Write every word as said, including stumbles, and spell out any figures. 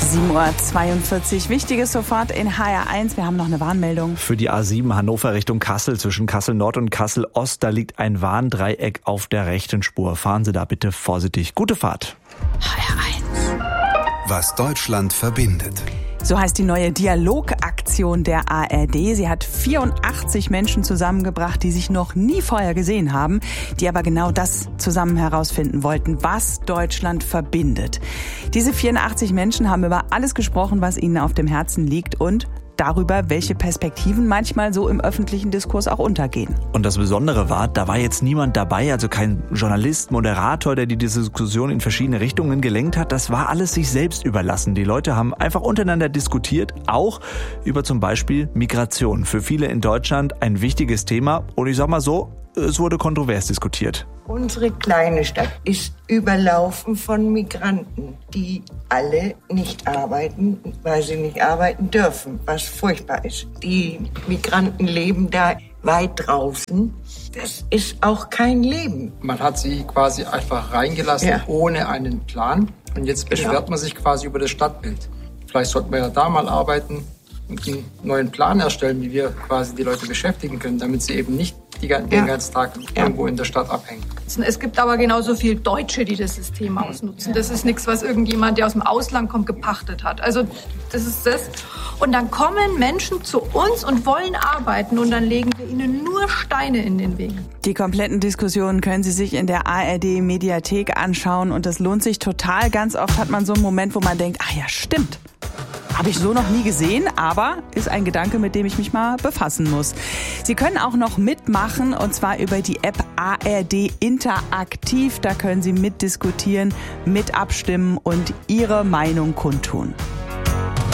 sieben Uhr zweiundvierzig. Wichtiges sofort in H R eins. Wir haben noch eine Warnmeldung. Für die A sieben Hannover Richtung Kassel zwischen Kassel Nord und Kassel Ost, da liegt ein Warndreieck auf der rechten Spur. Fahren Sie da bitte vorsichtig. Gute Fahrt. H R eins. Was Deutschland verbindet. So heißt die neue Dialogaktion der A R D. Sie hat vierundachtzig Menschen zusammengebracht, die sich noch nie vorher gesehen haben, die aber genau das zusammen herausfinden wollten, was Deutschland verbindet. Diese vierundachtzig Menschen haben über alles gesprochen, was ihnen auf dem Herzen liegt und darüber, welche Perspektiven manchmal so im öffentlichen Diskurs auch untergehen. Und das Besondere war, da war jetzt niemand dabei, also kein Journalist, Moderator, der die Diskussion in verschiedene Richtungen gelenkt hat. Das war alles sich selbst überlassen. Die Leute haben einfach untereinander diskutiert, auch über zum Beispiel Migration. Für viele in Deutschland ein wichtiges Thema. Und ich sag mal so, es wurde kontrovers diskutiert. Unsere kleine Stadt ist überlaufen von Migranten, die alle nicht arbeiten, weil sie nicht arbeiten dürfen, was furchtbar ist. Die Migranten leben da weit draußen. Das ist auch kein Leben. Man hat sie quasi einfach reingelassen, ja, ohne einen Plan. Und jetzt beschwert ja. man sich quasi über das Stadtbild. Vielleicht sollten wir ja da mal arbeiten und einen neuen Plan erstellen, wie wir quasi die Leute beschäftigen können, damit sie eben nicht die den ja. ganzen Tag irgendwo in der Stadt abhängen. Es gibt aber genauso viele Deutsche, die das System ausnutzen. Das ist nichts, was irgendjemand, der aus dem Ausland kommt, gepachtet hat. Also das ist das. Und dann kommen Menschen zu uns und wollen arbeiten und dann legen wir ihnen nur Steine in den Weg. Die kompletten Diskussionen können Sie sich in der A R D-Mediathek anschauen und das lohnt sich total. Ganz oft hat man so einen Moment, wo man denkt, ach ja, stimmt. Habe ich so noch nie gesehen, aber ist ein Gedanke, mit dem ich mich mal befassen muss. Sie können auch noch mitmachen und zwar über die App A R D Interaktiv. Da können Sie mitdiskutieren, mit abstimmen und Ihre Meinung kundtun.